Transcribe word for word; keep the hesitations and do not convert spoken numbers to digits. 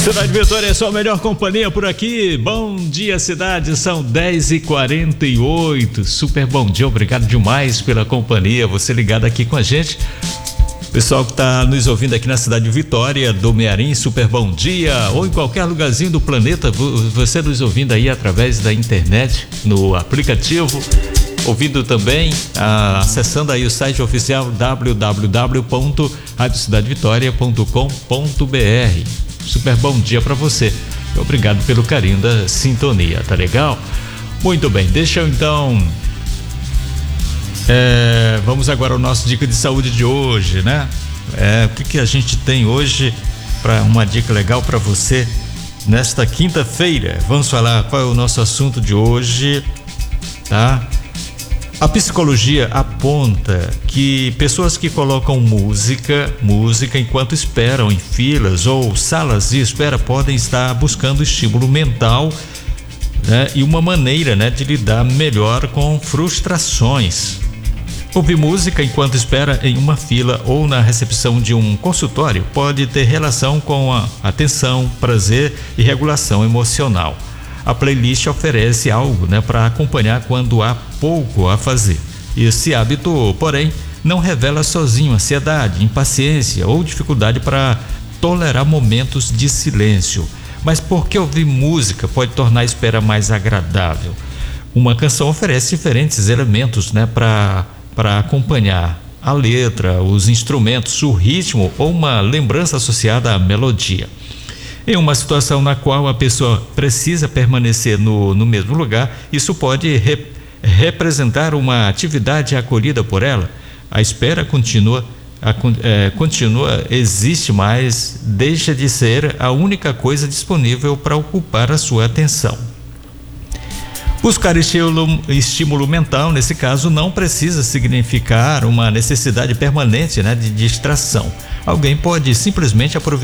Cidade Vitória é sua melhor companhia por aqui. Bom dia, cidade. São dez e quarenta e oito. Super bom dia. Obrigado demais pela companhia. Você ligado aqui com a gente. Pessoal que está nos ouvindo aqui na cidade de Vitória, do Mearim, super bom dia. Ou em qualquer lugarzinho do planeta, você nos ouvindo aí através da internet, no aplicativo. Ouvindo também, ah, acessando aí o site oficial w w w ponto rádio cidade vitória ponto com ponto b r. Super bom dia para você. Obrigado pelo carinho da sintonia, tá legal? Muito bem, deixa eu então. É, vamos agora ao nosso dica de saúde de hoje, né? É, o que, que a gente tem hoje para uma dica legal para você nesta quinta-feira? Vamos falar qual é o nosso assunto de hoje, tá? A psicologia aponta que pessoas que colocam música, música enquanto esperam em filas ou salas de espera podem estar buscando estímulo mental, né, e uma maneira, né, de lidar melhor com frustrações. Ouvir música enquanto espera em uma fila ou na recepção de um consultório pode ter relação com a atenção, prazer e regulação emocional. A playlist oferece algo, né, para acompanhar quando há pouco a fazer. Esse hábito, porém, não revela sozinho ansiedade, impaciência ou dificuldade para tolerar momentos de silêncio. Mas por que ouvir música pode tornar a espera mais agradável? Uma canção oferece diferentes elementos, né, para para acompanhar a letra, os instrumentos, o ritmo ou uma lembrança associada à melodia. Em uma situação na qual a pessoa precisa permanecer no, no mesmo lugar, isso pode re, representar uma atividade acolhida por ela. A espera continua, a, é, continua, existe, mas deixa de ser a única coisa disponível para ocupar a sua atenção. Buscar estímulo, estímulo mental, nesse caso, não precisa significar uma necessidade permanente, né, de distração. Alguém pode simplesmente aproveitar